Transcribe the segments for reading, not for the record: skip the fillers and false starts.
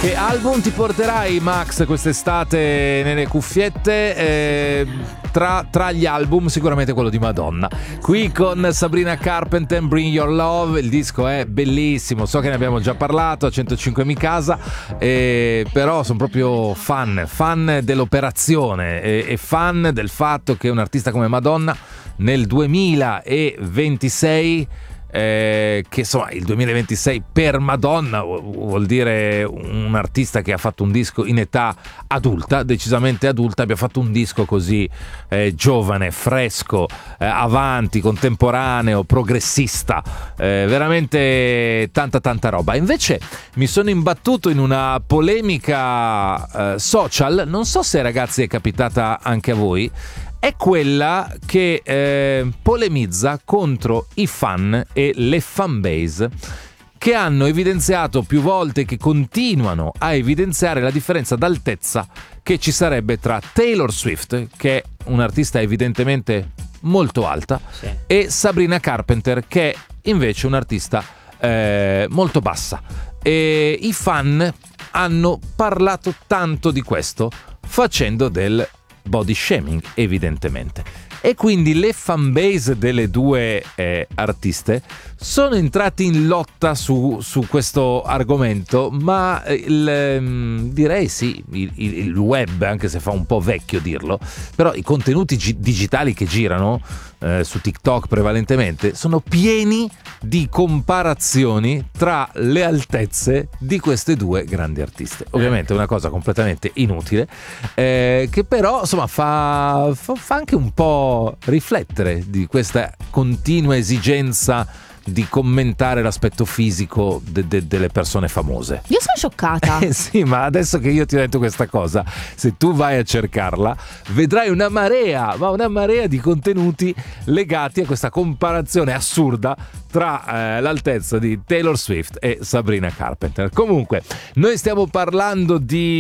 Che album ti porterai, Max, quest'estate nelle cuffiette? Tra gli album sicuramente quello di Madonna. Qui con Sabrina Carpenter, Bring Your Love. Il disco è bellissimo, so che ne abbiamo già parlato a 105 casa, però sono proprio fan dell'operazione e fan del fatto che un artista come Madonna nel 2026, che insomma il 2026 per Madonna vuol dire un artista che ha fatto un disco in età adulta, decisamente adulta, abbia fatto un disco così giovane, fresco, avanti, contemporaneo, progressista, veramente tanta roba. Invece mi sono imbattuto in una polemica social, non so se ragazzi è capitata anche a voi. È quella che polemizza contro i fan e le fanbase che hanno evidenziato più volte, che continuano a evidenziare la differenza d'altezza che ci sarebbe tra Taylor Swift, che è un'artista evidentemente molto alta, sì, e Sabrina Carpenter, che è invece un'artista molto bassa. E i fan hanno parlato tanto di questo, facendo del body shaming evidentemente, e quindi le fanbase delle due artiste sono entrati in lotta su questo argomento, ma direi sì, il web, anche se fa un po' vecchio dirlo, però i contenuti digitali che girano su TikTok prevalentemente sono pieni di comparazioni tra le altezze di queste due grandi artiste. Ovviamente è una cosa completamente inutile, che però insomma fa anche un po' riflettere di questa continua esigenza di commentare l'aspetto fisico delle persone famose. Io sono scioccata. Sì, ma adesso che io ti ho detto questa cosa, se tu vai a cercarla, vedrai una marea di contenuti legati a questa comparazione assurda tra l'altezza di Taylor Swift e Sabrina Carpenter. Comunque, noi stiamo parlando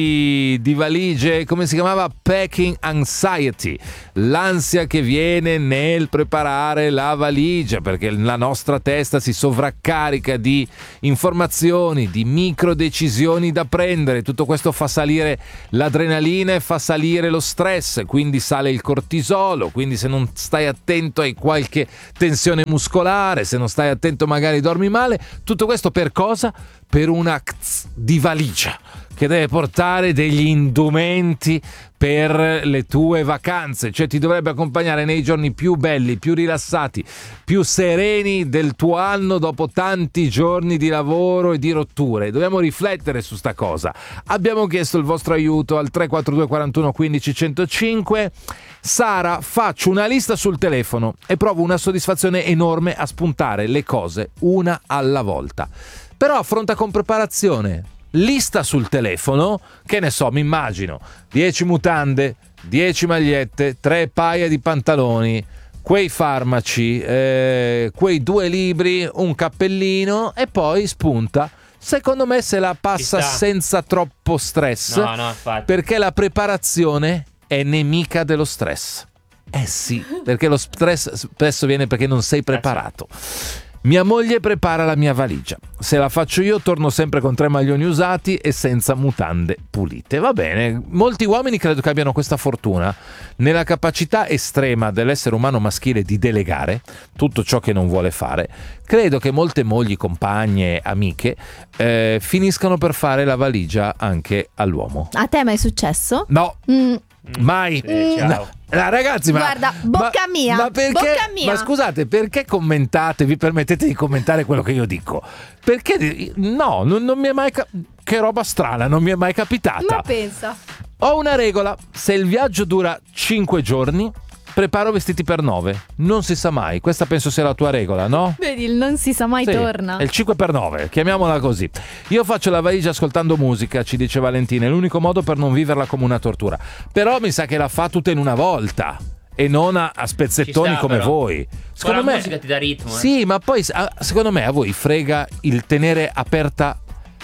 di valigie, come si chiamava? Packing anxiety, l'ansia che viene nel preparare la valigia, perché la nostra testa si sovraccarica di informazioni, di micro decisioni da prendere. Tutto questo fa salire l'adrenalina e fa salire lo stress, quindi sale il cortisolo, quindi se non stai attento hai qualche tensione muscolare, se non stai attento magari dormi male. Tutto questo per cosa? Per una di valigia che deve portare degli indumenti per le tue vacanze, cioè ti dovrebbe accompagnare nei giorni più belli, più rilassati, più sereni del tuo anno dopo tanti giorni di lavoro e di rotture. Dobbiamo riflettere su sta cosa. Abbiamo chiesto il vostro aiuto al 342 41 15 105. Sara, faccio una lista sul telefono e provo una soddisfazione enorme a spuntare le cose una alla volta. Però affronta con preparazione. Lista sul telefono, che ne so, mi immagino 10 mutande, 10 magliette, 3 paia di pantaloni, quei farmaci, quei 2 libri, un cappellino, e poi spunta. Secondo me se la passa senza troppo stress, no, perché la preparazione è nemica dello stress. Sì, perché lo stress spesso viene perché non sei preparato. Mia moglie prepara la mia valigia. Se la faccio io torno sempre con 3 maglioni usati e senza mutande pulite. Va bene, molti uomini credo che abbiano questa fortuna nella capacità estrema dell'essere umano maschile di delegare tutto ciò che non vuole fare. Credo che molte mogli, compagne, amiche finiscano per fare la valigia anche all'uomo. A te mai è successo? No. Mai. Ciao. No, ragazzi, guarda, bocca mia. Ma perché? Bocca mia. Ma scusate, perché commentate? Vi permettete di commentare quello che io dico? Perché no, non mi è mai che roba strana, non mi è mai capitata. Ma pensa. Ho una regola: se il viaggio dura 5 giorni, preparo vestiti per 9. Non si sa mai. Questa penso sia la tua regola, no? Vedi, il non si sa mai torna. È il 5 per 9, chiamiamola così. Io faccio la valigia ascoltando musica, ci dice Valentina. È l'unico modo per non viverla come una tortura. Però mi sa che la fa tutta in una volta e non a spezzettoni come però. voi. Secondo me la musica ti dà ritmo. Sì, ma poi secondo me a voi frega il tenere aperta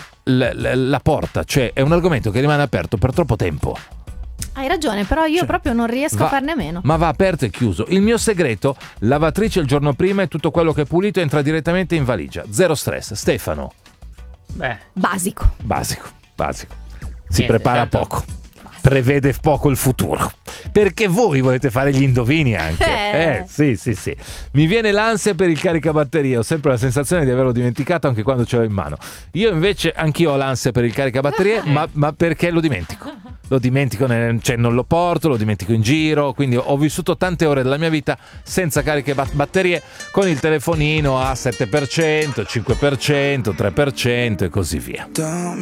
la porta. Cioè è un argomento che rimane aperto per troppo tempo. Hai ragione, però io proprio non riesco a farne a meno. Ma va aperto e chiuso. Il mio segreto: lavatrice il giorno prima e tutto quello che è pulito entra direttamente in valigia. Zero stress. Stefano. Basico. Basico. Si prepara poco. Prevede poco il futuro, perché voi volete fare gli indovini anche. Sì. Mi viene l'ansia per il caricabatterie, ho sempre la sensazione di averlo dimenticato anche quando ce l'ho in mano. Io invece anch'io ho l'ansia per il caricabatterie, ma perché lo dimentico, cioè non lo porto, lo dimentico in giro, quindi ho vissuto tante ore della mia vita senza caricabatterie, con il telefonino a 7%, 5%, 3% e così via.